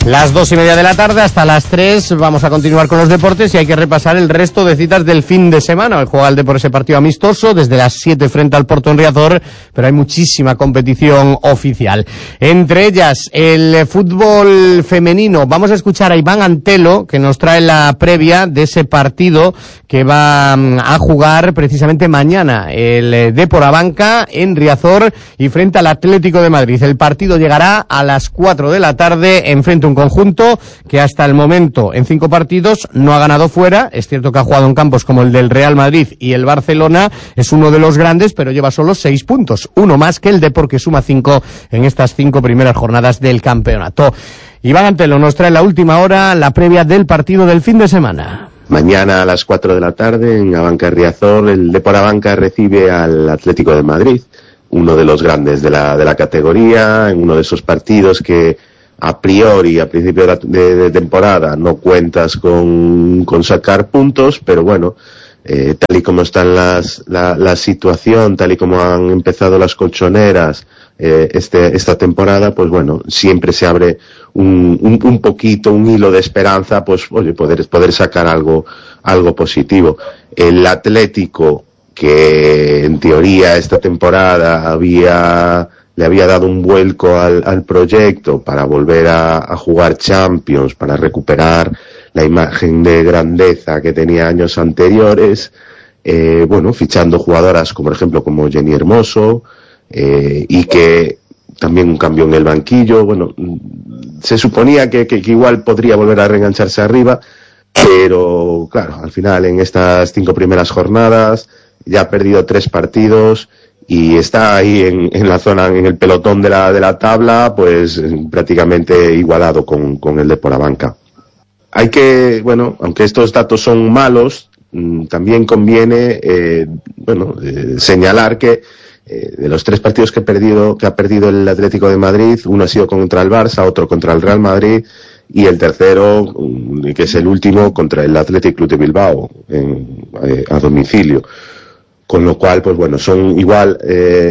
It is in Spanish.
Las 2:30 de la tarde hasta las 3 vamos a continuar con los deportes y hay que repasar el resto de citas del fin de semana. El juega el Depor ese partido amistoso desde las 7 frente al Porto en Riazor, pero hay muchísima competición oficial. Entre ellas, el fútbol femenino. Vamos a escuchar a Iván Antelo, que nos trae la previa de ese partido que va a jugar precisamente mañana. El Depor Abanca en Riazor y frente al Atlético de Madrid. El partido llegará a las 4 de la tarde enfrente a un conjunto que hasta el momento en 5 partidos no ha ganado fuera. Es cierto que ha jugado en campos como el del Real Madrid y el Barcelona, es uno de los grandes, pero lleva solo 6 puntos, uno más que el Depor, que suma 5 en estas 5 primeras jornadas del campeonato. Iván Antelo nos trae la última hora, la previa del partido del fin de semana. Mañana a las 4 de la tarde en Abanca Riazor, el Depor Abanca recibe al Atlético de Madrid, uno de los grandes de la categoría, en uno de esos partidos que a priori, a principio de temporada, no cuentas con sacar puntos, pero bueno, tal y como está la situación, tal y como han empezado las colchoneras esta temporada, pues bueno, siempre se abre un poquito, un hilo de esperanza, pues oye, poder sacar algo positivo. El Atlético, que en teoría esta temporada le había dado un vuelco al proyecto para volver a jugar Champions, para recuperar la imagen de grandeza que tenía años anteriores, bueno, fichando jugadoras como por ejemplo como Jenny Hermoso, y que también un cambio en el banquillo. Bueno, se suponía que igual podría volver a reengancharse arriba, pero claro, al final en estas 5 primeras jornadas ya ha perdido 3 partidos y está ahí en la zona, en el pelotón de la tabla, pues prácticamente igualado con el Depor Abanca. Hay que, bueno, aunque estos datos son malos, también conviene, señalar que de los 3 partidos que ha perdido el Atlético de Madrid, uno ha sido contra el Barça, otro contra el Real Madrid y el tercero, que es el último, contra el Athletic Club de Bilbao a domicilio. Con lo cual, pues bueno, son igual